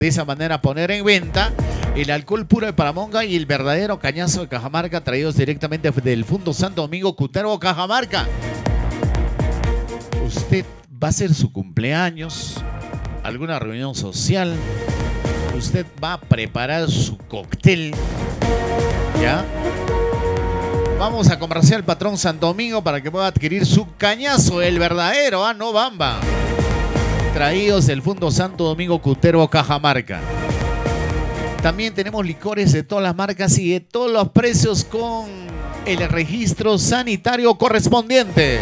De esa manera poner en venta el alcohol puro de Paramonga y el verdadero cañazo de Cajamarca, traídos directamente del Fundo Santo Domingo, Cutervo, Cajamarca. Usted va a hacer su cumpleaños, alguna reunión social, usted va a preparar su cóctel, ¿ya? Vamos a Comercial Patrón Santo Domingo para que pueda adquirir su cañazo, el verdadero, no bamba. Traídos del Fundo Santo Domingo, Cutervo, Cajamarca. También tenemos licores de todas las marcas y de todos los precios con el registro sanitario correspondiente.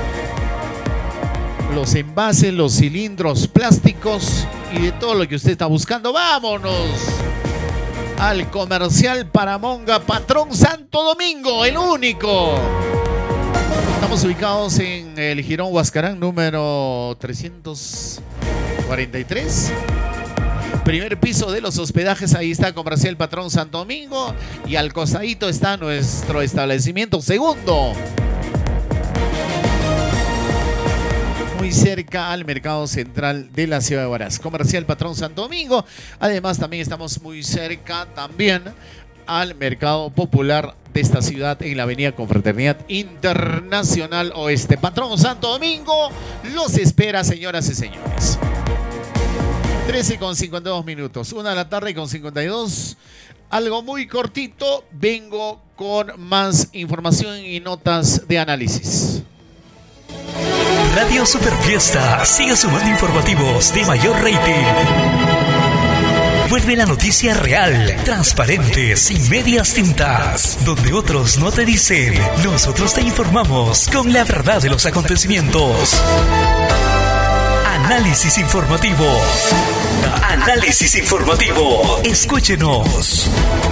Los envases, los cilindros plásticos y de todo lo que usted está buscando. ¡Vámonos al Comercial Paramonga Patrón Santo Domingo, el único! Estamos ubicados en el Jirón Huascarán número 343. Primer piso de los hospedajes, ahí está Comercial Patrón Santo Domingo. Y al costadito está nuestro establecimiento segundo, muy cerca al mercado central de la ciudad de Huaraz. Comercial Patrón Santo Domingo. Además también estamos muy cerca también al mercado popular de esta ciudad en la avenida Confraternidad Internacional Oeste. Patrón Santo Domingo los espera, señoras y señores. 13:52. 1 de la tarde con 52. Algo muy cortito. Vengo con más información y notas de análisis. Radio Super Fiesta sigue sumando informativos de mayor rating. Vuelve la noticia real, transparente, sin medias tintas. Donde otros no te dicen, nosotros te informamos con la verdad de los acontecimientos. Análisis informativo. Análisis informativo. Escúchenos.